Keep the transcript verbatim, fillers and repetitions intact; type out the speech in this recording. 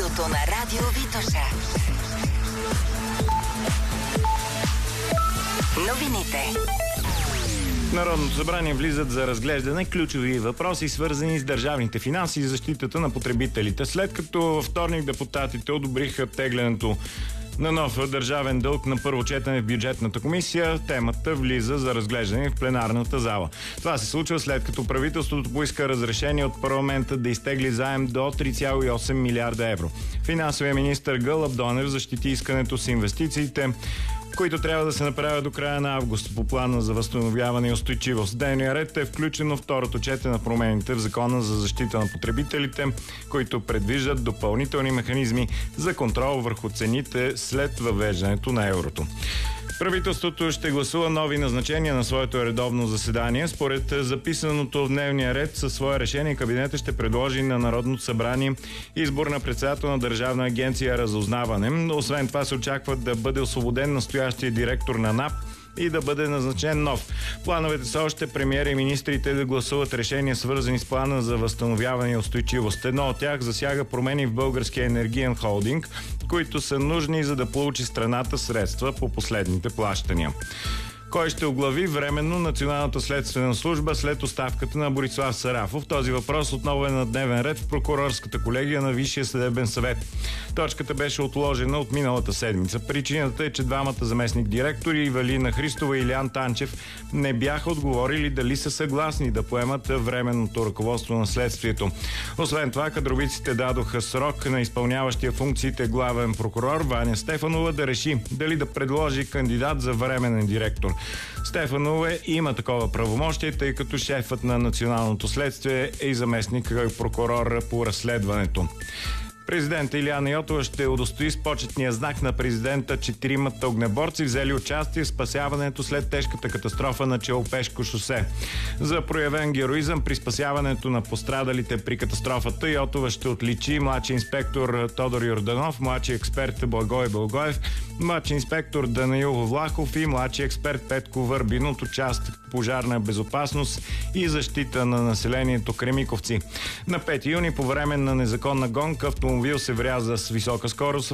Утрото на Радио Витоша. Новините. Народното събрание влизат за разглеждане ключови въпроси, свързани с държавните финанси и защитата на потребителите. След като във вторник депутатите одобриха теглянето на нов държавен дълг на първо четене в бюджетната комисия, темата влиза за разглеждане в пленарната зала. Това се случва след като правителството поиска разрешение от парламента да изтегли заем до три цяло и осем милиарда евро. Финансовият министър Гълъб Донев защити искането с инвестициите, които трябва да се направят до края на август по плана за възстановяване и устойчивост. В дневния ред е включено второто четене на промените в Закона за защита на потребителите, които предвиждат допълнителни механизми за контрол върху цените след въвеждането на еврото. Правителството ще гласува нови назначения на своето редовно заседание. Според записаното в дневния ред, със свое решение кабинета ще предложи на Народното събрание избор на председател на Държавна агенция разузнаване. Освен това се очаква да бъде освободен настоящия директор на НАП и да бъде назначен нов. Плановете са още премиера и министрите да гласуват решения, свързани с плана за възстановяване и устойчивост. Едно от тях засяга промени в Българския енергиен холдинг, които са нужни, за да получи страната средства по последните плащания. Кой ще оглави временно Националната следствена служба след оставката на Борислав Сарафов? Този въпрос отново е на дневен ред в прокурорската колегия на Висшия съдебен съвет. Точката беше отложена от миналата седмица. Причината е, че двамата заместник-директори, Ивелина Христова и Илиян Танчев, не бяха отговорили дали са съгласни да поемат временното ръководство на следствието. Освен това, кадровиците дадоха срок на изпълняващия функциите главен прокурор Ваня Стефанова да реши дали да предложи кандидат за временен директор. Стефанова има такова правомощие, тъй като шефът на Националното следствие е и заместник прокурор по разследването. Президент Илияна Йотова ще удостои с почетния знак на президента четиримата огнеборци, взели участие в спасяването след тежката катастрофа на Челопешко шосе. За проявен героизъм при спасяването на пострадалите при катастрофата Йотова ще отличи младши инспектор Тодор Йорданов, младши експерт Благой Бългоев, младши инспектор Данаил Влахов и младши експерт Петко Върбин от участък пожарна безопасност и защита на населението Кремиковци. На пети юни по време на незаконна гонка автомобил се вряза с висока скорост